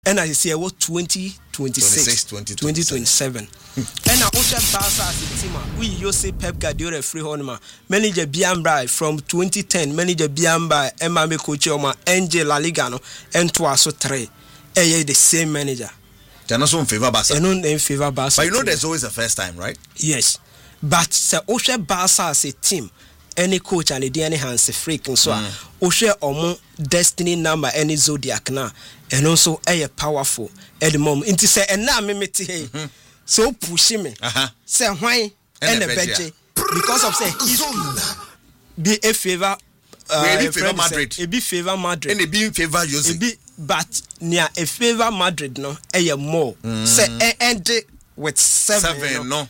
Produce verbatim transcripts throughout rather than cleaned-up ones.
And I say what twenty twenty-six, twenty twenty-seven. And I also Barca as a team. We you say Pep Guardiola free honma. Manager Biamba from twenty ten. Manager Biamba, Emma me coach Oma, N J La Liga no, and two so three. Eh, the same manager. They're not so in favor Barca. They're not in favor Barca. But you know, there's always a first time, right? Yes, but say also Barca as a team. Any coach and the any hands freaking so Oshe omo destiny number any zodiac na and also a powerful at the moment into say and now me meti hey so push me say why and a veggie because of say be a favor uh be favor Madrid e be favor Madrid and e be in favor Jose be but near a favor Madrid no a more say end with seven, seven no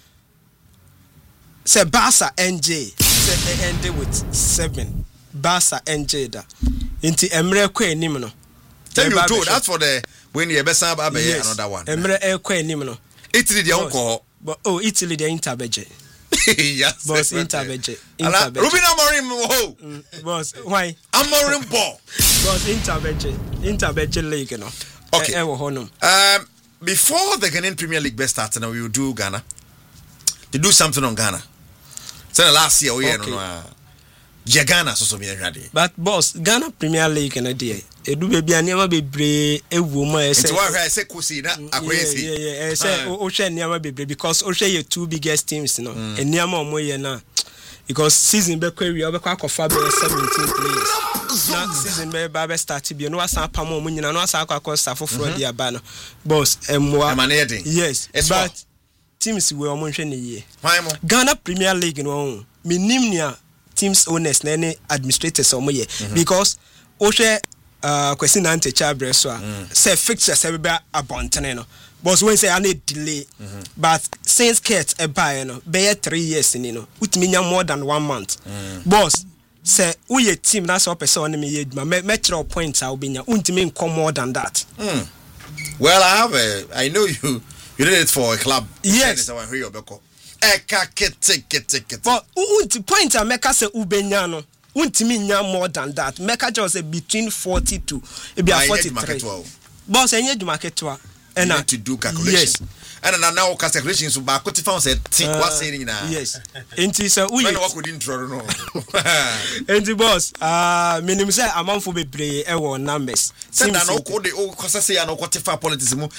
say Barca N J say end with seven Barca N J da inti emre kwa enim no tell you told that's for the when you be say ba be another one emre e kwa enim no Italy dey unko but oh Italy dey Inter beje yes boss Inter beje Inter beje Ruben Amorim ho boss why Amorim ball boss Inter beje Inter beje league no okay e wo ho no um before the Ghanaian Premier League best start now we will do Ghana to do something on Ghana. So last year we okay. no uh, Ghana so so me hwade. But boss, Ghana Premier League na dey. Edu bebia niam bebre ewu ma e say. It's why I say kusi na akwesi. Yeah yeah yeah. Say o hwe niam bebre because o hwe your two biggest teams no. E niam o mo ye na because season be kwa wi obekwa akofa be seventeen players. Na season be ba be start bi no asan pam o mo nyina no asan akwa staff for the aba no. Boss emwa. Yes. But teams we omo hwe ne ye. Ghana Premier League no minim nia teams owners na any administrators omo ye because o hwe uh kwesi na ntecha bre so a say fixture say be abontene no but when say I need delay mm-hmm. but since Kate e buy no be three years ni no utimi nya more than one month mm. boss say we a team na so person on me ye ma me three points a obinya untimi nko more than that mm. Well I have a I know you you did it for a club. Yes. So I hear you beko. Eka kete kete kete. But unti point a make say ubenya no. Untimi nya more than that. Make just say between forty to e be forty-three. Boss enye du market wa. And na to do calculations. Yes. And now now calculations so ba ko ti fa say think what say ni na. Yes. Enti say uye. When work within intro no. Enti boss ah uh, minim say amanfo bebre e wo numbers. Say na no ko de o ko say ya no ko ti fa politics mu.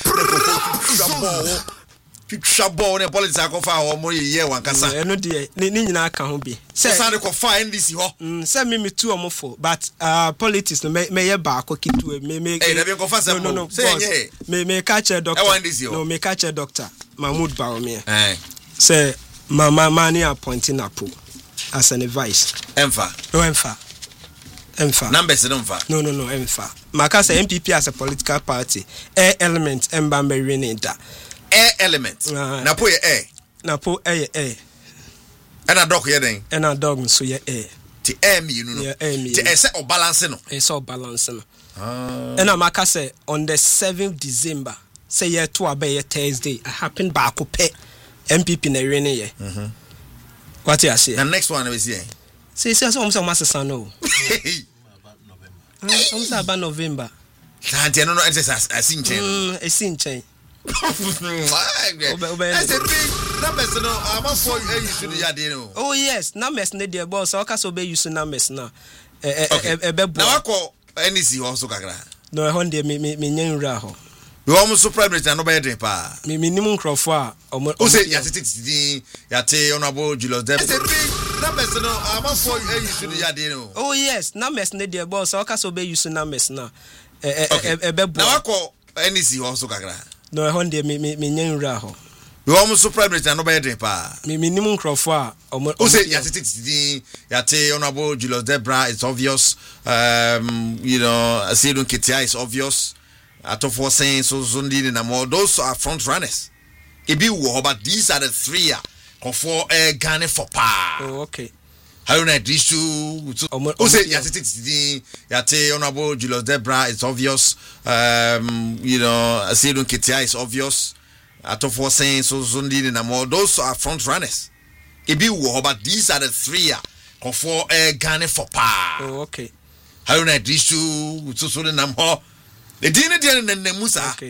Shabo ne politics akofa ho mo ye wan kasa eno de ni nyina aka ho bi say say ko fa N D C ho mm say me me two omofo but uh politics no me ye ba akokitu me me eh na be ko fa say no say me me catch a doctor no me catch a doctor Mahmoud Baumia eh say mama mani appointing apo as an advice emfa no emfa emfa numbers no emfa no no no emfa maka say M P P as a political party a element emba me winning da air element uh, na po ye air na po air air and a dog ye den and a dog so ye air ti air me you know yeah, air me ti e say o balance no e say o balance no ah and amaka say on the seventh December say ye to abe ye Thursday happen back ko pe M P P na we ne ye mhm what you say the next one we see say say so so masesa no I'm say about November can't no no I seen chain mm I seen chain That's a big numbers no I'm for you use the yard no oh yes numbers ne dey boss o ka so be use numbers na eh eh eh be na wako N C also kakra no e hon dey me me nyen wura ho we almost so prime minister no be dey pa me me nim nkrofo a o say ya titi ya te honorable Julius Dem. That's a big numbers no I'm for you use the yard no oh yes numbers ne dey boss o ka so be use numbers na eh eh eh be na wako N C also kakra no e hon dey me me nyen wura ho we almost so prime minister no be dey pa me me nim nkrofo a o say ya titi ya te honorable Julius Debra it's obvious um you know Asidun Ketia is obvious atofo saying so so ndini na more those are front runners e be wo but these are the three for uh, Ghana for pa oh okay Haruna Dishu o say ya titi ya te honorable Julius Debra it's obvious um you know Asidun Ketia is obvious atofo saying so so ndini na more those are front runners e be wo but these are the three for uh, Ghana for pa oh okay Haruna Dishu so so na more the dinner dinner and the musa